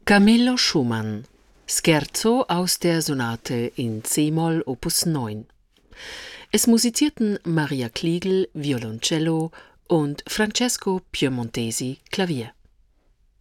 Camillo Schumann Scherzo aus der Sonate in c-Moll Opus 9. Es musizierten Maria Kliegl Violoncello und Francesco Piemontesi Klavier.